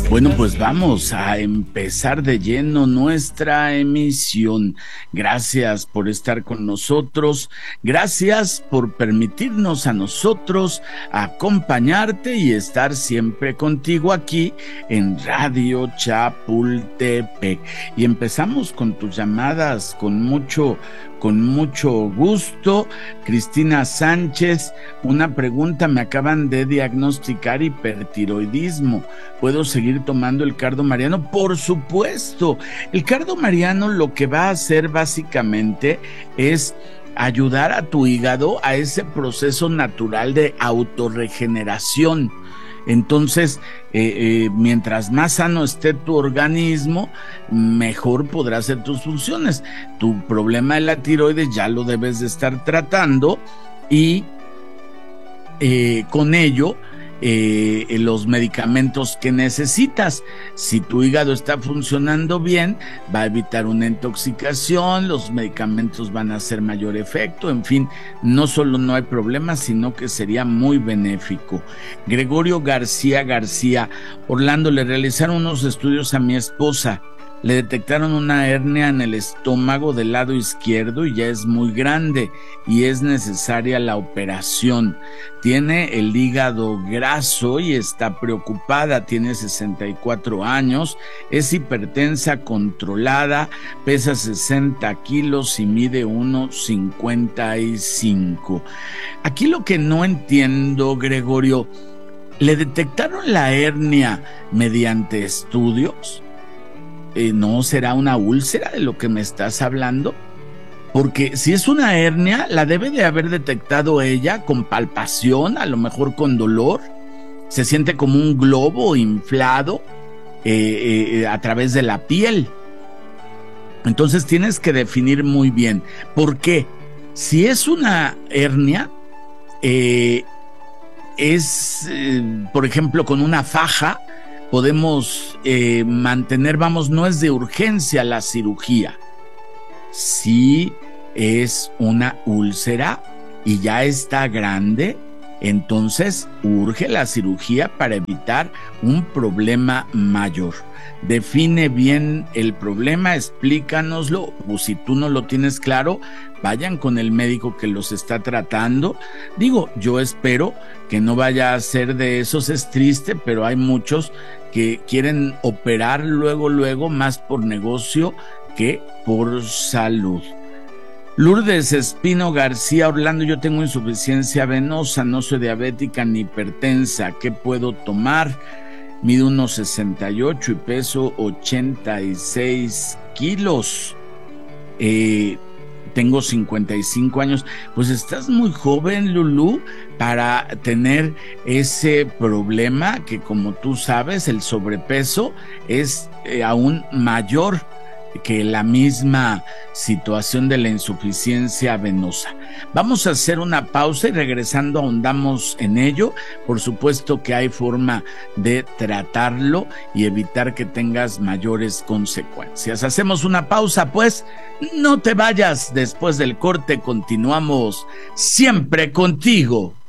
Bueno, pues vamos a empezar de lleno nuestra emisión. Gracias por estar con nosotros, gracias por permitirnos a nosotros acompañarte y estar siempre contigo aquí en Radio Chapultepec. Y empezamos con tus llamadas con mucho gusto. Cristina Sánchez, una pregunta: me acaban de diagnosticar hipertiroidismo. ¿Puedo seguir tomando el cardo mariano? Por supuesto. El cardo mariano lo que va a hacer básicamente es ayudar a tu hígado a ese proceso natural de autorregeneración. Entonces, mientras más sano esté tu organismo, mejor podrá hacer tus funciones. Tu problema de la tiroides ya lo debes de estar tratando y con ello los medicamentos que necesitas. Si tu hígado está funcionando bien, va a evitar una intoxicación, los medicamentos van a hacer mayor efecto, en fin, no solo no hay problema, sino que sería muy benéfico. Gregorio García, Orlando, le realizaron unos estudios a mi esposa. Le detectaron una hernia en el estómago del lado izquierdo y ya es muy grande y es necesaria la operación. Tiene el hígado graso y está preocupada, tiene 64 años, es hipertensa controlada, pesa 60 kilos y mide 1,55. Aquí lo que no entiendo, Gregorio, ¿le detectaron la hernia mediante estudios? ¿No será una úlcera de lo que me estás hablando? Porque si es una hernia, la debe de haber detectado ella con palpación, a lo mejor con dolor. Se siente como un globo inflado a través de la piel. Entonces tienes que definir muy bien. ¿Por qué? Si es una hernia, por ejemplo, con una faja, podemos mantener, no es de urgencia la cirugía. Si es una úlcera y ya está grande, entonces urge la cirugía para evitar un problema mayor. Define bien el problema, explícanoslo, o si tú no lo tienes claro, vayan con el médico que los está tratando. Digo, yo espero que no vaya a ser de esos, es triste, pero hay muchos que quieren operar luego, más por negocio que por salud. Lourdes Espino García, Orlando, yo tengo insuficiencia venosa, no soy diabética ni hipertensa, ¿qué puedo tomar? Mido 1,68 y peso 86 kilos. Tengo 55 años. Pues estás muy joven, Lulú, para tener ese problema que, como tú sabes, el sobrepeso es aún mayor que la misma situación de la insuficiencia venosa. Vamos a hacer una pausa y regresando ahondamos en ello. Por supuesto que hay forma de tratarlo y evitar que tengas mayores consecuencias. Hacemos una pausa, pues, no te vayas. Después del corte continuamos siempre contigo.